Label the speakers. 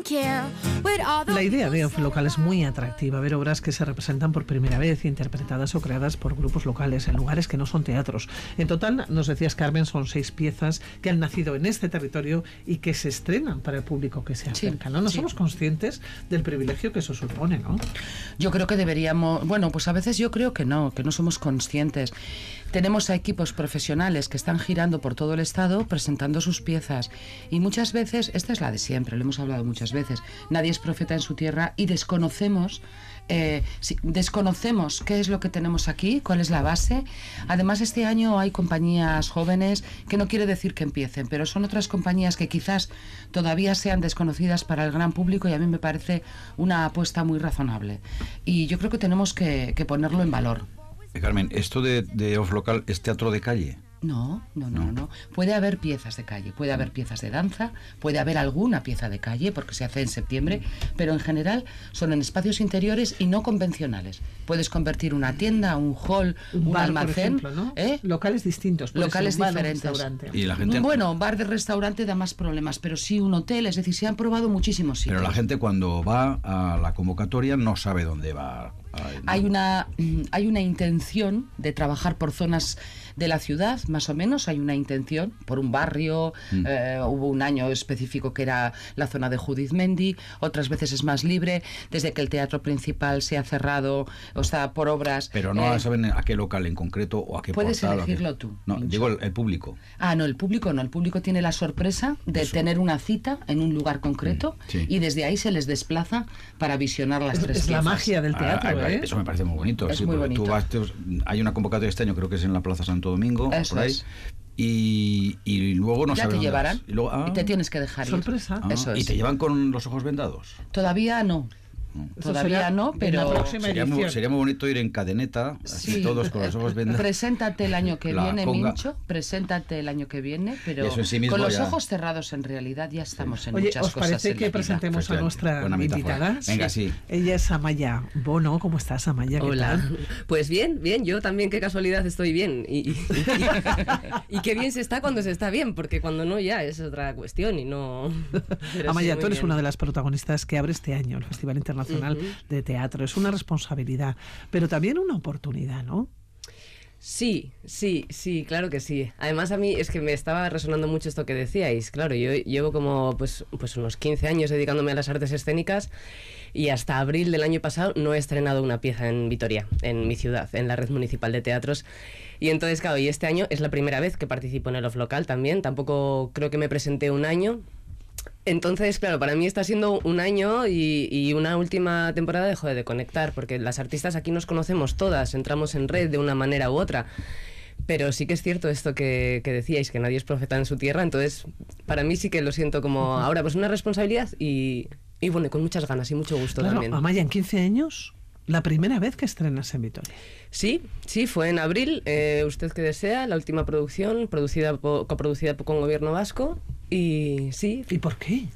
Speaker 1: La idea de Off Local es muy atractiva, ver obras que se representan por primera vez, interpretadas o creadas por grupos locales en lugares que no son teatros. En total, nos decías, Carmen, son 6 piezas que han nacido en este territorio y que se estrenan para el público que se acerca, ¿no? No somos conscientes del privilegio que eso supone, ¿no?
Speaker 2: Yo creo que deberíamos, bueno, pues a veces yo creo que no somos conscientes. Tenemos a equipos profesionales que están girando por todo el estado presentando sus piezas y muchas veces, esta es la de siempre, lo hemos hablado muchas veces, nadie es profeta en su tierra y desconocemos qué es lo que tenemos aquí, cuál es la base. Además, este año hay compañías jóvenes, que no quiere decir que empiecen, pero son otras compañías que quizás todavía sean desconocidas para el gran público y a mí me parece una apuesta muy razonable. Y yo creo que tenemos que ponerlo en valor.
Speaker 3: Carmen, ¿esto de Off Local es teatro de calle?
Speaker 2: No. Puede haber piezas de calle, puede haber piezas de danza, puede haber alguna pieza de calle, porque se hace en septiembre, pero en general son en espacios interiores y no convencionales. Puedes convertir una tienda, un hall, un
Speaker 1: bar,
Speaker 2: almacén,
Speaker 1: por ejemplo, ¿no? Locales distintos,
Speaker 2: locales
Speaker 1: bar,
Speaker 2: diferentes.
Speaker 3: Y la gente...
Speaker 2: Bueno, bar de restaurante da más problemas, pero sí un hotel, es decir, se han probado muchísimos sitios.
Speaker 3: Pero la gente cuando va a la convocatoria no sabe dónde va.
Speaker 2: Hay una intención de trabajar por zonas de la ciudad, más o menos, hay una intención por un barrio. Hubo un año específico que era la zona de Judith Mendy, otras veces es más libre, desde que el teatro principal se ha cerrado, o sea, por obras.
Speaker 3: Pero no saben a qué local en concreto o a qué
Speaker 2: puedes
Speaker 3: portal.
Speaker 2: Puedes elegirlo tú.
Speaker 3: No, digo el público.
Speaker 2: No, el público no, el público tiene la sorpresa de tener una cita en un lugar concreto y desde ahí se les desplaza para visionar las tres piezas.
Speaker 1: Es la magia del teatro, ¿eh?
Speaker 3: Eso me parece muy bonito.
Speaker 2: Es muy bonito.
Speaker 3: Tú vas, hay una convocatoria este año, creo que es en la Plaza Santo Domingo,
Speaker 2: eso
Speaker 3: por ahí.
Speaker 2: Es.
Speaker 3: Y luego no
Speaker 2: ya
Speaker 3: sabes
Speaker 2: te llevarán
Speaker 3: y, luego,
Speaker 2: y te tienes que dejar
Speaker 1: sorpresa.
Speaker 2: Eso es.
Speaker 3: ¿Y te llevan con los ojos vendados?
Speaker 2: Todavía no. Todavía no, pero
Speaker 3: sería muy bonito ir en cadeneta, así todos con los ojos vendados.
Speaker 2: Preséntate el año que viene, Mincho, preséntate el año que viene, pero sí con los ojos cerrados en realidad ya estamos en muchas cosas.
Speaker 1: ¿Os parece que presentemos a nuestra invitada?
Speaker 3: Venga, sí.
Speaker 1: Ella es Amaya Bono. ¿Cómo estás, Amaya?
Speaker 4: Hola. Pues bien, yo también, qué casualidad, estoy bien. Y qué bien se está cuando se está bien, porque cuando no ya es otra cuestión y no...
Speaker 1: Amaya, tú eres una de las protagonistas que abre este año el Festival Internacional de Teatro. Es una responsabilidad, pero también una oportunidad, ¿no?
Speaker 4: Sí, claro que sí. Además, a mí es que me estaba resonando mucho esto que decíais. Claro, yo llevo como pues unos 15 años dedicándome a las artes escénicas y hasta abril del año pasado no he estrenado una pieza en Vitoria, en mi ciudad, en la Red Municipal de Teatros. Y entonces, claro, y este año es la primera vez que participo en el Off Local también. Tampoco creo que me presenté un año. Entonces, claro, para mí está siendo un año y una última temporada de conectar, porque las artistas aquí nos conocemos todas, entramos en red de una manera u otra. Pero sí que es cierto esto que decíais, que nadie es profeta en su tierra, entonces para mí sí que lo siento como ahora pues una responsabilidad y bueno, con muchas ganas y mucho gusto también.
Speaker 1: Amaya, en 15 años, la primera vez que estrenas en Vitoria.
Speaker 4: Sí, fue en abril, Usted que desea, la última producción, coproducida con Gobierno Vasco. Y sí.
Speaker 1: ¿Y por qué?